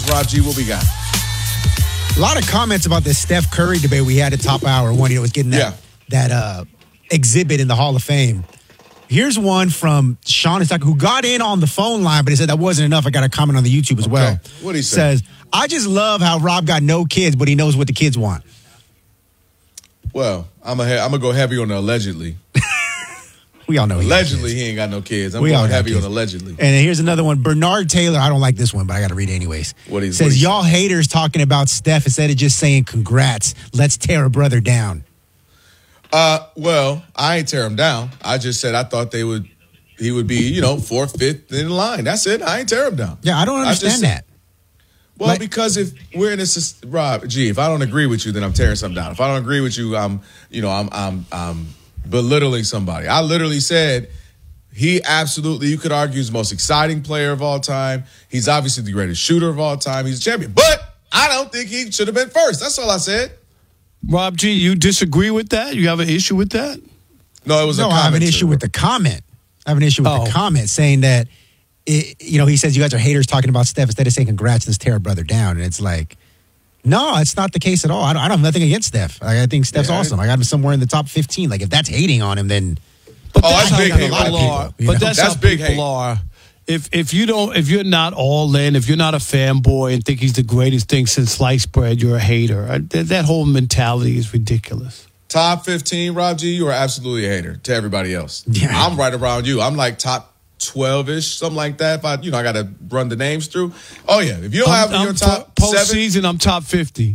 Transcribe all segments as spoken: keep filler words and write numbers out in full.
Rob G, what we got? A lot of comments about this Steph Curry debate we had at Top Hour when it was getting that, yeah. that uh, exhibit in the Hall of Fame. Here's one from Sean Istaka, who got in on the phone line, but he said that wasn't enough. I got a comment on the YouTube as okay. well. What he says, I just love how Rob got no kids, but he knows what the kids want. Well, I'm going I'm to go heavy on the allegedly. We all know he allegedly he ain't got no kids. I'm we going heavy on allegedly. And here's another one. Bernard Taylor. I don't like this one, but I got to read it anyways. What he says, what he y'all say? haters talking about Steph instead of just saying congrats. Let's tear a brother down. Uh, well, I ain't tear him down. I just said I thought they would. He would be, you know, fourth, fifth in line. That's it. I ain't tear him down. Yeah, I don't understand just, that. Well, like, because if we're in this, Rob, G, if I don't agree with you, then I'm tearing something down. If I don't agree with you, I'm, you know, I'm, I'm, I'm belittling somebody. I literally said he absolutely, you could argue, is the most exciting player of all time. He's obviously the greatest shooter of all time. He's a champion, but I don't think he should have been first. That's all I said. Rob G, you disagree with that? You have an issue with that? No, it was no, a comment. I have an issue with the comment. I have an issue with oh. the comment saying that, it, you know, he says you guys are haters talking about Steph instead of saying congrats, let's tear a brother down. And it's like, no, it's not the case at all. I don't, I don't have nothing against Steph. I, I think Steph's yeah, awesome. I got him somewhere in the top fifteen. Like, if that's hating on him, then. But oh, that's, that's big how hate. people are. People, but know? that's, that's how big people hate. are. If if you don't, if you're not all in, if you're not a fanboy and think he's the greatest thing since sliced bread, you're a hater. That, that whole mentality is ridiculous. Top fifteen, Rob G, you are absolutely a hater to everybody else. Yeah. I'm right around you. I'm like top twelve-ish, something like that. If I, you know, I got to run the names through. Oh, yeah. If you don't have I'm, your I'm top po- seven. postseason, I'm top fifty.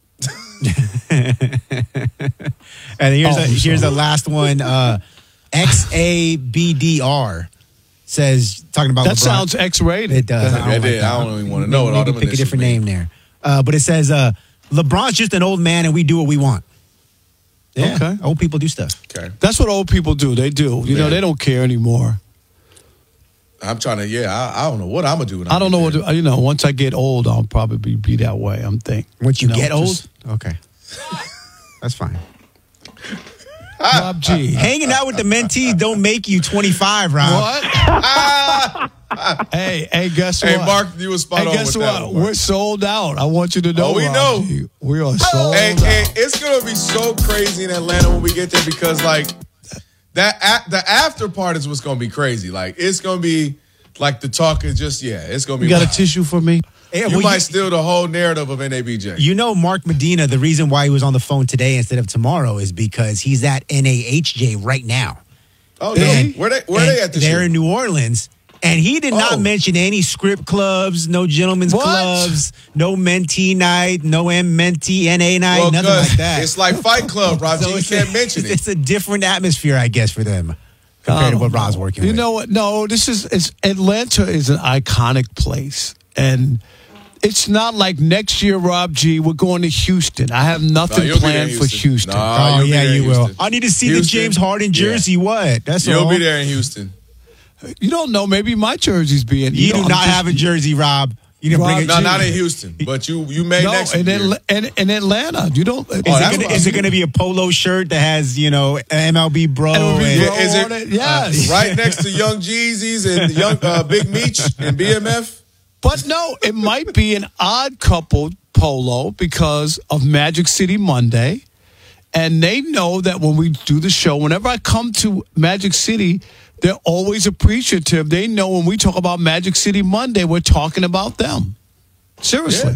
And here's Oh, a, here's the last one. Uh, X A B D R says, talking about That LeBron. sounds X-rated. It does. I don't, It like did. that. I don't even wanna know what all Maybe them pick a initials different mean. name there. Uh, but it says, uh, LeBron's just an old man and we do what we want. Yeah. Okay. Old people do stuff. Okay. That's what old people do. They do. You Yeah. know, they don't care anymore. I'm trying to, yeah, I, I don't know what I'm going to do. When I don't know what, get to, you know, once I get old, I'll probably be that way, I'm thinking. Once you, know, get old? just- Okay. That's fine. Rob G. Hanging out with the mentees don't make you twenty-five, Rob. What? hey, hey, guess Hey, what? Mark, you was spot Hey, on guess with that what? one. We're sold out. I want you to know. Oh, we Rob know. G. We are sold Hey, out. hey, it's going to be so crazy in Atlanta when we get there because, like, that a- the after part is what's going to be crazy. Like, it's going to be, like, the talk is just, yeah, it's going to be You got wild. a tissue for me? Yeah, You well, might steal the whole narrative of N A B J. You know, Mark Medina, the reason why he was on the phone today instead of tomorrow is because he's at N A H J right now. oh, no. And- Where they, where and they at this They're year? in New Orleans. And he did Oh. not mention any script clubs, no gentlemen's What? clubs, no mentee night, no M mentee N A night, Well, nothing 'cause like that. It's like Fight Club, Rob. So you it's can't a, mention it. It's a different atmosphere, I guess, for them compared to what Rob's working You with. know what? No, this is it's, Atlanta is an iconic place, and it's not like next year, Rob G. We're going to Houston. I have nothing you'll be there planned in for Houston. Houston. No. Oh, you'll be yeah, there in you will. Houston. I need to see Houston? the James Harden Yeah. jersey. What? That's You'll all. be there in Houston. You don't know. Maybe my jersey's being. You, know, do I'm not just- have a jersey, Rob. You didn't Rob, bring it. No, Gee. not in Houston, but you you may No, next in, year. Atla- in, in Atlanta, you don't. Is, Oh, it that's gonna, what is I'm it going to be a polo shirt that has, you know, M L B Bro? M L B and- Bro Is it- on it? Yes. right next to Young Jeezys and Young uh, Big Meech and B M F? But no, it might be an odd couple polo because of Magic City Monday. And they know that when we do the show, whenever I come to Magic City, they're always appreciative. They know when we talk about Magic City Monday, we're talking about them. Seriously.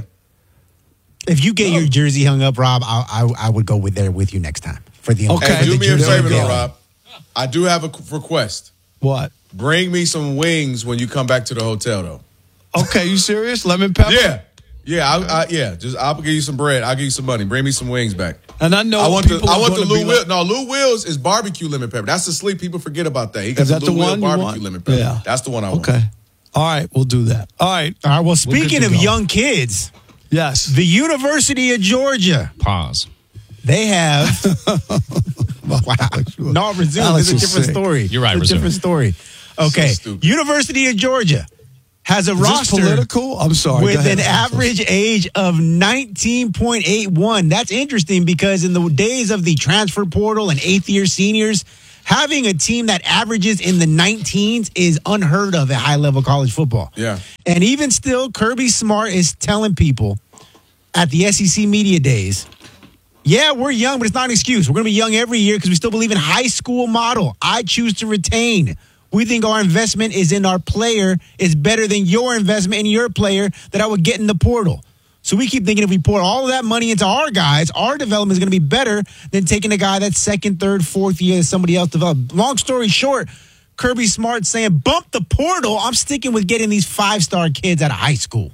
Yeah. If you get your jersey hung up, Rob, I, I I would go with there with you next time for the Okay. for Hey, the do me a jersey favor, though, unveiling. Rob. I do have a request. What? Bring me some wings when you come back to the hotel, though. Okay, you serious? Lemon pepper? Yeah. Yeah, I, I, yeah. Just I'll give you some bread. I'll give you some money. Bring me some wings back. And I know I want the people I are want the gonna Lou be Will. like- No, Lou Will's is barbecue lemon pepper. That's the sleep. People forget about that. He got Is that the the Lou Will one you barbecue want? lemon pepper. Yeah. That's the one I want. Okay. All right, we'll do that. All right. All right. Well, good speaking to of go. young kids, Yes. the University of Georgia, Pause. they have. wow. No, resume. Alex It's a is different sick. story. You're right, It's a resume. different story. Okay. stupid. University of Georgia has a Is this roster political? I'm sorry. Go with ahead. an average age of nineteen point eight one. That's interesting because in the days of the transfer portal and eighth year seniors, having a team that averages in the nineteens is unheard of at high-level college football. Yeah. And even still, Kirby Smart is telling people at the S E C Media Days, yeah, we're young, but it's not an excuse. We're going to be young every year because we still believe in high school model. I choose to retain. We think our investment is in our player is better than your investment in your player that I would get in the portal. So we keep thinking if we pour all of that money into our guys, our development is going to be better than taking a guy that's second, third, fourth year that somebody else developed. Long story short, Kirby Smart saying, bump the portal. I'm sticking with getting these five-star kids out of high school.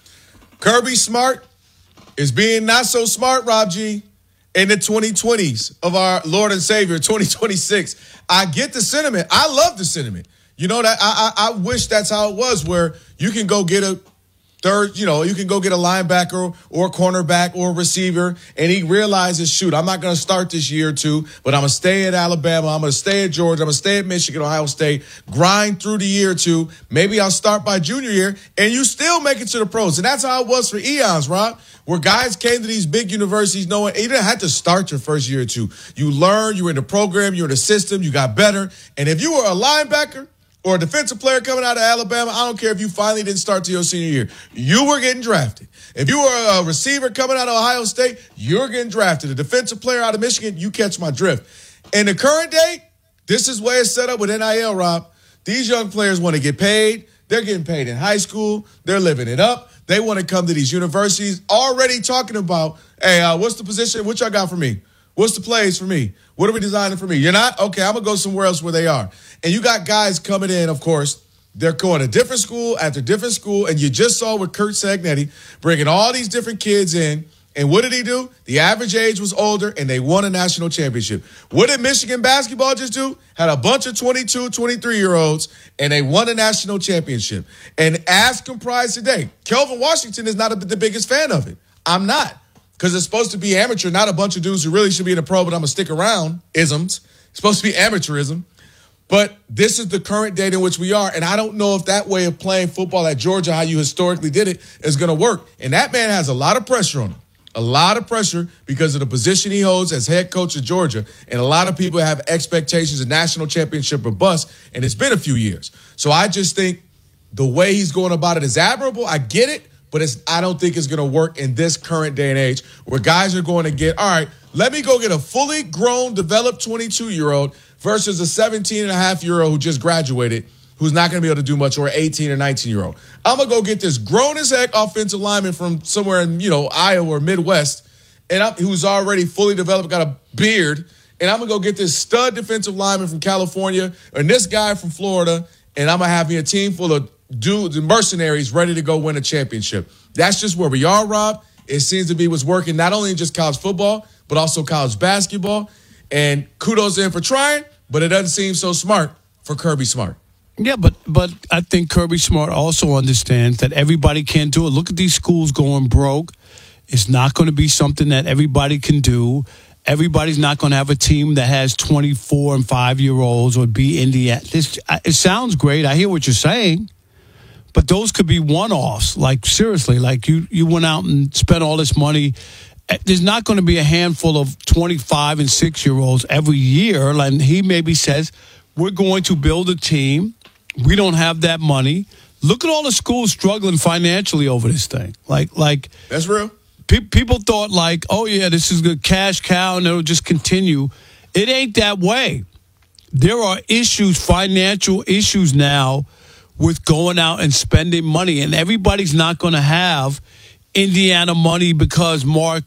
Kirby Smart is being not so smart, Rob G, in the twenty twenties of our Lord and Savior, twenty twenty-six. I get the sentiment. I love the sentiment. You know, that I, I I wish that's how it was, where you can go get a third, you know, you can go get a linebacker or a cornerback or a receiver, and he realizes, shoot, I'm not going to start this year or two, but I'm going to stay at Alabama, I'm going to stay at Georgia, I'm going to stay at Michigan, Ohio State, grind through the year or two. Maybe I'll start by junior year, and you still make it to the pros. And that's how it was for eons, Rob, where guys came to these big universities knowing you didn't have to start your first year or two. You learned, you were in the program, you were in the system, you got better. And if you were a linebacker or a defensive player coming out of Alabama, I don't care if you finally didn't start to your senior year. You were getting drafted. If you were a receiver coming out of Ohio State, you're getting drafted. A defensive player out of Michigan, you catch my drift. In the current day, this is where it's set up with N I L, Rob. These young players want to get paid. They're getting paid in high school. They're living it up. They want to come to these universities already talking about, hey, uh, what's the position? What y'all got for me? What's the plays for me? What are we designing for me? You're not? Okay, I'm going to go somewhere else where they are. And you got guys coming in, of course. They're going to different school after different school. And you just saw with Kurt Sagnetti bringing all these different kids in. And what did he do? The average age was older, and they won a national championship. What did Michigan basketball just do? Had a bunch of twenty-two, twenty-three-year-olds, and they won a national championship. And as comprised today, Kelvin Washington is not a, the biggest fan of it. I'm not. Because it's supposed to be amateur, not a bunch of dudes who really should be in the pro, but I'm going to stick around, isms. It's supposed to be amateurism. But this is the current date in which we are, and I don't know if that way of playing football at Georgia, how you historically did it, is going to work. And that man has a lot of pressure on him. A lot of pressure because of the position he holds as head coach of Georgia. And a lot of people have expectations of national championship or bust, and it's been a few years. So I just think the way he's going about it is admirable. I get it, but it's I don't think it's going to work in this current day and age where guys are going to get, all right, let me go get a fully grown, developed twenty-two-year-old versus a seventeen and a half year old who just graduated, who's not going to be able to do much, or an eighteen or nineteen-year-old. I'm going to go get this grown-as-heck offensive lineman from somewhere in, you know, Iowa or Midwest, and I'm, who's already fully developed, got a beard, and I'm going to go get this stud defensive lineman from California and this guy from Florida, and I'm going to have me a team full of dudes and mercenaries ready to go win a championship. That's just where we are, Rob. It seems to be what's working not only in just college football, but also college basketball. And kudos to him for trying, but it doesn't seem so smart for Kirby Smart. Yeah, but but I think Kirby Smart also understands that everybody can't do it. Look at these schools going broke. It's not going to be something that everybody can do. Everybody's not going to have a team that has twenty-four and five-year-olds or be Indiana. This, it sounds great. I hear what you're saying. But those could be one-offs. Like, seriously, like you, you went out and spent all this money. There's not going to be a handful of twenty-five and six-year-olds every year. And he maybe says, we're going to build a team. We don't have that money. Look at all the schools struggling financially over this thing. Like, like that's real. Pe- people thought like, oh, yeah, this is a cash cow and it'll just continue. It ain't that way. There are issues, financial issues now with going out and spending money. And everybody's not going to have Indiana money because Mark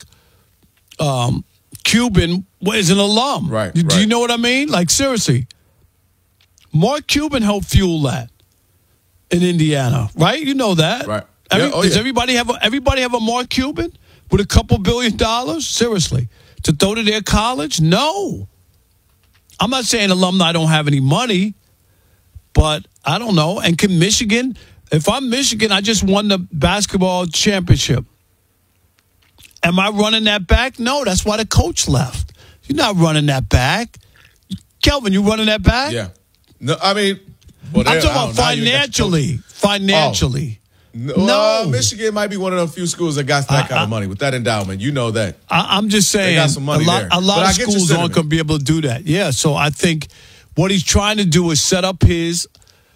um, Cuban is an alum. Right, Do right. you know what I mean? Like, seriously. Mark Cuban helped fuel that in Indiana, right? You know that. Right. Every, yeah, oh, does yeah. everybody have a, everybody have a Mark Cuban with a couple billion dollars? Seriously. To throw to their college? No. I'm not saying alumni don't have any money, but I don't know. And can Michigan, if I'm Michigan, I just won the basketball championship. Am I running that back? No, that's why the coach left. You're not running that back. Kelvin, you running that back? Yeah. No, I mean, well, I'm there- talking I about don't know. Now you got financially. Financially. No, No. uh, Michigan might be one of the few schools that got that I- kind I- of money with that endowment. You know that. I, I'm just saying got some money a lot, there. a lot But of I get your schools aren't sentiment. going to be able to do that. Yeah, so I think What he's trying to do is set up his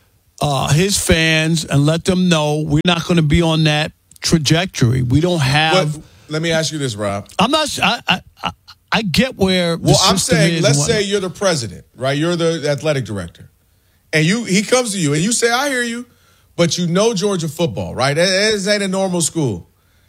uh, his fans and let them know we're not going to be on that trajectory. We don't have. But let me ask you this, Rob. I'm not. I I, I get where. The well, I'm system saying, is let's say you're the president, right? You're the athletic director, and you he comes to you and you say, "I hear you," but you know Georgia football, right? This ain't a normal school.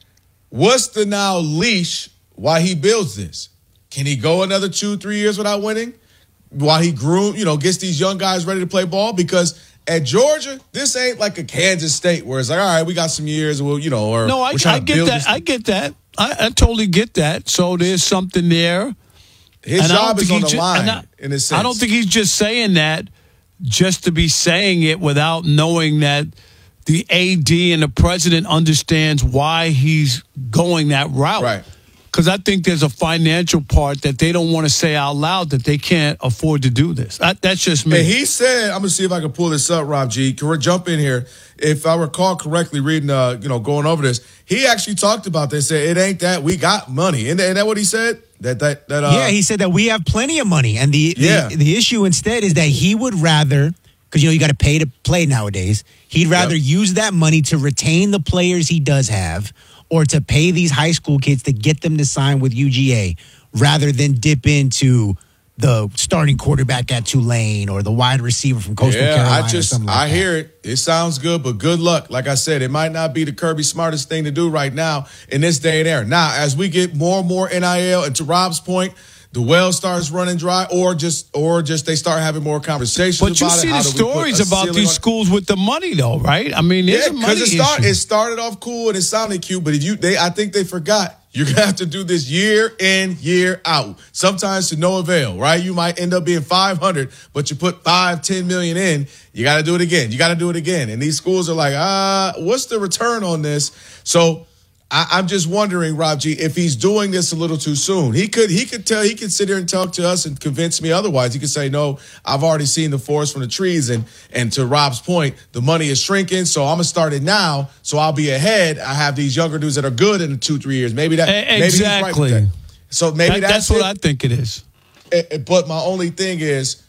What's the now leash while he builds this? Can he go another two, three years without winning? While he groom, you know, gets these young guys ready to play ball? Because at Georgia, this ain't like a Kansas State where it's like, all right, we got some years, we'll, you know, or no, I, I get that. I get that. I, I totally get that. So there's something there. His and job is on the ju- line, I, in a sense. I don't think he's just saying that just to be saying it without knowing that the A D and the president understands why he's going that route. Right. Because I think there's a financial part that they don't want to say out loud that they can't afford to do this. That, that's just me. And he said, I'm going to see if I can pull this up, Rob G. Can we jump in here? If I recall correctly, reading, uh, you know, going over this, he actually talked about this. Said, it ain't that. We got money. Isn't that what he said? That that that. Uh, yeah, he said that we have plenty of money. And the, yeah. the, the issue instead is that he would rather, because, you know, you got to pay to play nowadays, he'd rather yep. use that money to retain the players he does have, or to pay these high school kids to get them to sign with U G A rather than dip into the starting quarterback at Tulane or the wide receiver from Coastal yeah, Carolina. I just, or something like I that. hear it. It sounds good, but good luck. Like I said, it might not be the Kirby smartest thing to do right now in this day and era. Now, as we get more and more N I L, and to Rob's point, the well starts running dry, or just or just they start having more conversations but about it. But you see the stories about these schools with the money, though, right? I mean, there's yeah, a money it, start, issue. it started off cool and it sounded cute, but if you, they, I think they forgot. You're going to have to do this year in, year out. Sometimes to no avail, right? You might end up being five hundred, but you put five, ten million in. You got to do it again. You got to do it again. And these schools are like, ah, what's the return on this? So I, I'm just wondering, Rob G, if he's doing this a little too soon. He could he could tell he could sit here and talk to us and convince me otherwise. He could say, no, I've already seen the forest from the trees. And and to Rob's point, the money is shrinking, so I'm gonna start it now. So I'll be ahead. I have these younger dudes that are good in two, three years. Maybe that exactly. Maybe he's right with that. So maybe that, that's, that's what it. I think it is. It, it, but my only thing is,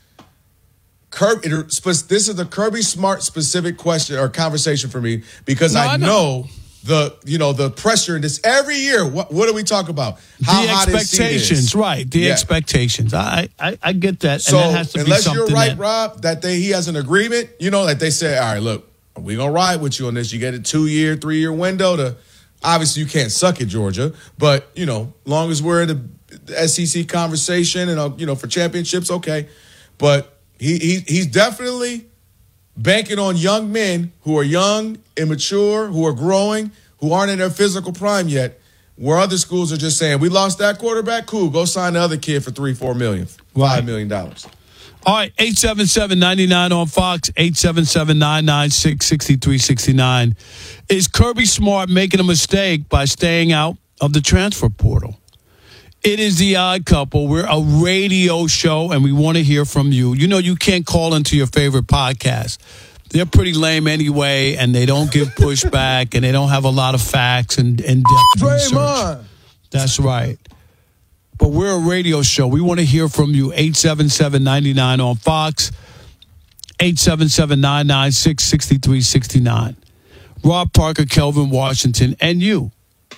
Kirby, it, this is the Kirby Smart specific question or conversation for me because no, I, I know. know The you know the pressure in this every year. What what do we talk about? How the hot expectations, right? The yeah. expectations. I, I I get that. So and that has to unless be you're right, that, Rob, that they he has an agreement, you know, that they say, all right, look, we're gonna ride with you on this. You get a two year, three year window to. Obviously, you can't suck at Georgia, but you know, long as we're in the S E C conversation and uh, you know for championships, okay. But he he he's definitely banking on young men who are young, immature, who are growing, who aren't in their physical prime yet, where other schools are just saying, we lost that quarterback, cool, go sign the other kid for three, four million, five million dollars. All right, eight seven seven, nine nine on Fox, eight seven seven, nine nine six, six three six nine. Is Kirby Smart making a mistake by staying out of the transfer portal? It is The Odd Couple. We're a radio show, and we want to hear from you. You know, you can't call into your favorite podcast. They're pretty lame anyway, and they don't give pushback, and they don't have a lot of facts and in-depth research. That's right. But we're a radio show. We want to hear from you. eight seven seven, nine nine on Fox, eight seven seven, nine nine six, six three six nine. Rob Parker, Kelvin Washington, and you.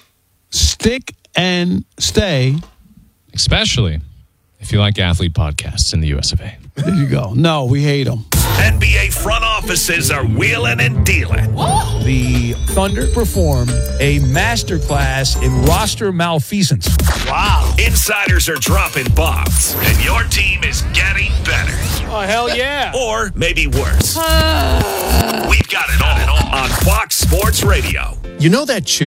Stick and stay. Especially if you like athlete podcasts in the U S of A. There you go. No, we hate them. N B A front offices are wheeling and dealing. The Thunder performed a masterclass in roster malfeasance. Wow. Insiders are dropping bombs, and your team is getting better. Oh, hell yeah. Or maybe worse. We've got it all on Fox Sports Radio. You know that chick?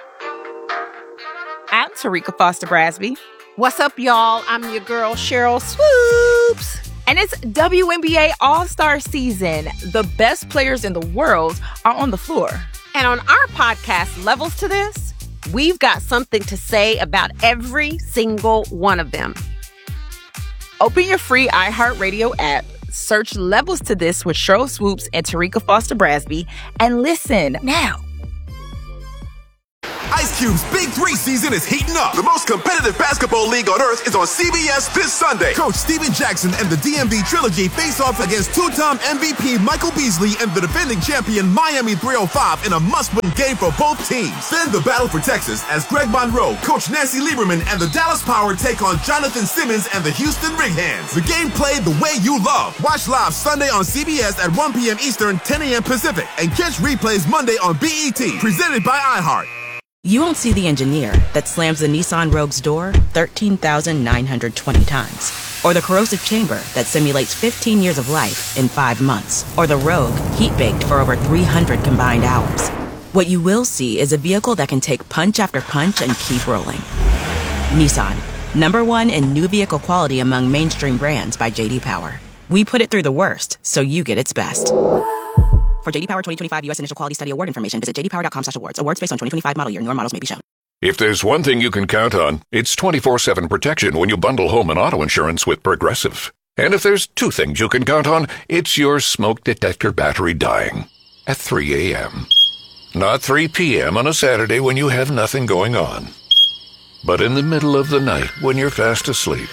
I'm Tarika Foster Brasby. What's up, y'all? I'm your girl, Cheryl Swoops. And it's W N B A All-Star Season. The best players in the world are on the floor. And on our podcast, Levels to This, we've got something to say about every single one of them. Open your free iHeartRadio app, search Levels to This with Cheryl Swoops and Tarika Foster Brasby, and listen now. Ice Cube's Big Three season is heating up. The most competitive basketball league on earth is on C B S this Sunday. Coach Steven Jackson and the D M V Trilogy face off against two-time M V P Michael Beasley and the defending champion Miami three oh five in a must-win game for both teams. Then the battle for Texas as Greg Monroe, Coach Nancy Lieberman, and the Dallas Power take on Jonathan Simmons and the Houston Rig Hands. The game played the way you love. Watch live Sunday on C B S at one p.m. Eastern, ten a.m. Pacific, and catch replays Monday on B E T. Presented by iHeart. You won't see the engineer that slams the Nissan Rogue's door thirteen thousand nine hundred twenty times. Or the corrosive chamber that simulates fifteen years of life in five months. Or the Rogue heat-baked for over three hundred combined hours. What you will see is a vehicle that can take punch after punch and keep rolling. Nissan, number one in new vehicle quality among mainstream brands by J D Power. We put it through the worst, so you get its best. For J D Power twenty twenty-five U S Initial Quality Study Award information, visit j d power dot com slash awards. Awards based on twenty twenty-five model year. Newer models may be shown. If there's one thing you can count on, it's twenty-four seven protection when you bundle home and auto insurance with Progressive. And if there's two things you can count on, it's your smoke detector battery dying at three a.m. Not three p.m. on a Saturday when you have nothing going on, but in the middle of the night when you're fast asleep.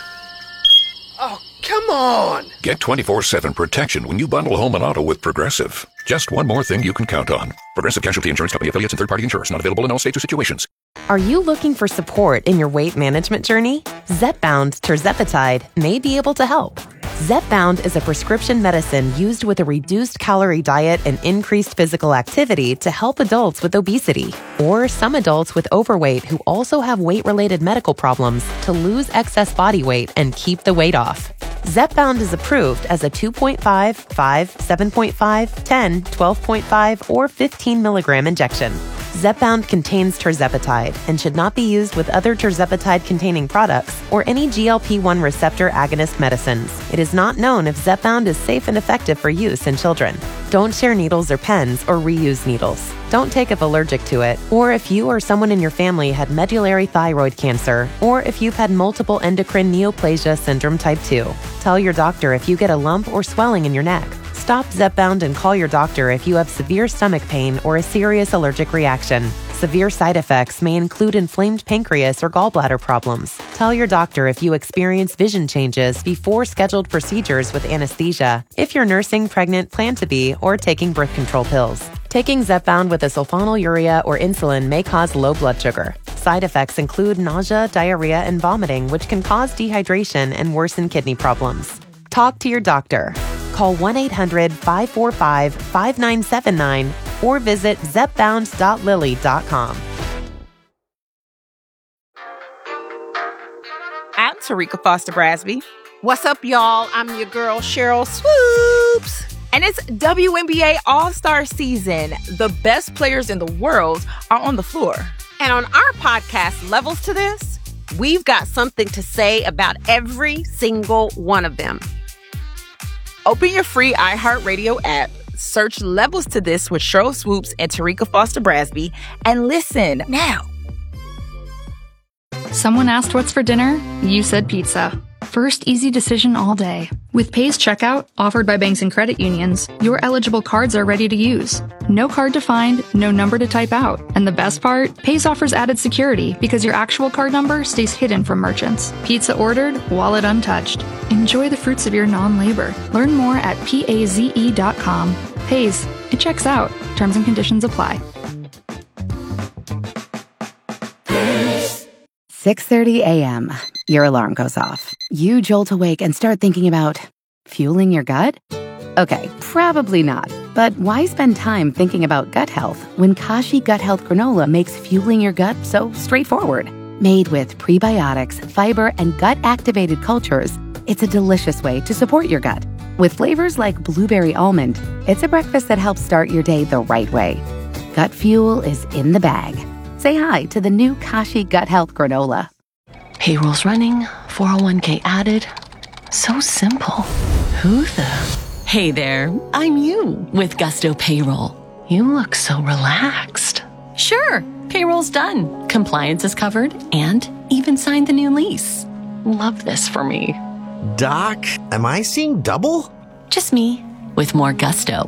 Oh, come on! Get twenty-four seven protection when you bundle home and auto with Progressive. Just one more thing you can count on. Progressive Casualty Insurance Company affiliates and third-party insurers. Not available in all states or situations. Are you looking for support in your weight management journey? Zepbound tirzepatide may be able to help. Zepbound is a prescription medicine used with a reduced calorie diet and increased physical activity to help adults with obesity or some adults with overweight who also have weight-related medical problems to lose excess body weight and keep the weight off. Zepbound is approved as a two point five, five, seven point five, ten, twelve point five, or fifteen milligram injection. Zepbound contains tirzepatide and should not be used with other tirzepatide-containing products or any G L P one receptor agonist medicines. It is not known if Zepbound is safe and effective for use in children. Don't share needles or pens or reuse needles. Don't take if allergic to it, or if you or someone in your family had medullary thyroid cancer, or if you've had multiple endocrine neoplasia syndrome type two. Tell your doctor if you get a lump or swelling in your neck. Stop Zepbound and call your doctor if you have severe stomach pain or a serious allergic reaction. Severe side effects may include inflamed pancreas or gallbladder problems. Tell your doctor if you experience vision changes before scheduled procedures with anesthesia, if you're nursing, pregnant, plan to be, or taking birth control pills. Taking Zepbound with a sulfonylurea or insulin may cause low blood sugar. Side effects include nausea, diarrhea, and vomiting, which can cause dehydration and worsen kidney problems. Talk to your doctor. Call one eight hundred, five four five, five nine seven nine or visit zepbound dot lilly dot com. I'm Tarika Foster Brasby. What's up, y'all? I'm your girl, Cheryl Swoops. And it's W N B A All-Star Season. The best players in the world are on the floor. And on our podcast, Levels to This, we've got something to say about every single one of them. Open your free iHeartRadio app, search Levels to This with Cheryl Swoops and Tarika Foster Brasby, and listen now. Someone asked what's for dinner? You said pizza. First easy decision all day. With Paze Checkout, offered by banks and credit unions, your eligible cards are ready to use. No card to find, no number to type out. And the best part? Paze offers added security because your actual card number stays hidden from merchants. Pizza ordered, wallet untouched. Enjoy the fruits of your non-labor. Learn more at paze dot com. Paze, it checks out. Terms and conditions apply. six thirty a.m. Your alarm goes off. You jolt awake and start thinking about fueling your gut? Okay, probably not. But why spend time thinking about gut health when Kashi Gut Health Granola makes fueling your gut so straightforward? Made with prebiotics, fiber, and gut-activated cultures, it's a delicious way to support your gut. With flavors like blueberry almond, it's a breakfast that helps start your day the right way. Gut fuel is in the bag. Say hi to the new Kashi Gut Health Granola. Payroll's running, four oh one k added. So simple. Who the? Hey there, I'm you with Gusto Payroll. You look so relaxed. Sure, payroll's done. Compliance is covered and even signed the new lease. Love this for me. Doc, am I seeing double? Just me with more gusto.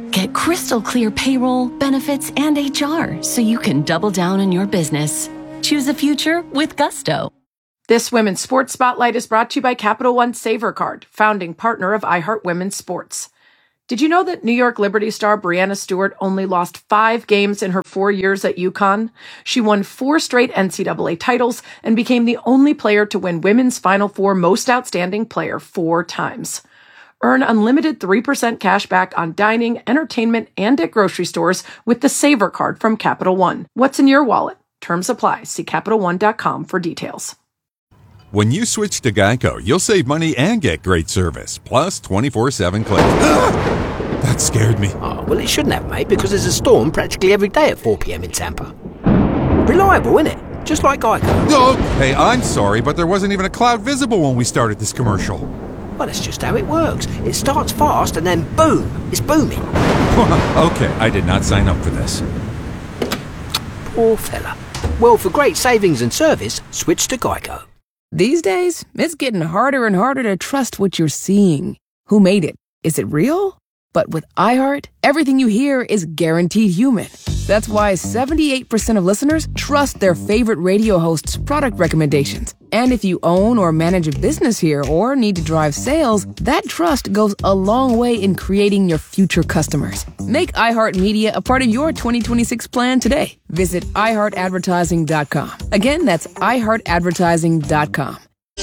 Get crystal clear payroll, benefits, and H R so you can double down on your business. Choose a future with Gusto. This Women's Sports Spotlight is brought to you by Capital One Saver Card, founding partner of iHeart Women's Sports. Did you know that New York Liberty star Breanna Stewart only lost five games in her four years at UConn? She won four straight N C double A titles and became the only player to win Women's Final Four Most Outstanding Player four times. Earn unlimited three percent cash back on dining, entertainment, and at grocery stores with the Saver Card from Capital One. What's in your wallet? Terms apply. See Capital One dot com for details. When you switch to Geico, you'll save money and get great service, plus twenty-four seven claims. That scared me. Oh, well, it shouldn't have, mate, because there's a storm practically every day at four p.m. in Tampa. Reliable, isn't it? Just like Geico. Oh, hey, I'm sorry, but there wasn't even a cloud visible when we started this commercial. Well, that's just how it works. It starts fast and then boom, it's booming. Okay, I did not sign up for this. Poor fella. Well, for great savings and service, switch to Geico. These days, it's getting harder and harder to trust what you're seeing. Who made it? Is it real? But with iHeart, everything you hear is guaranteed human. That's why seventy-eight percent of listeners trust their favorite radio hosts' product recommendations. And if you own or manage a business here or need to drive sales, that trust goes a long way in creating your future customers. Make iHeartMedia a part of your twenty twenty-six plan today. Visit i heart advertising dot com. Again, that's i heart advertising dot com.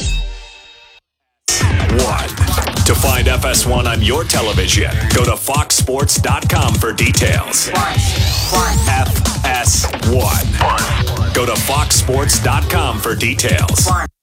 One. To find F S one on your television, go to fox sports dot com for details. F S one. Go to fox sports dot com for details.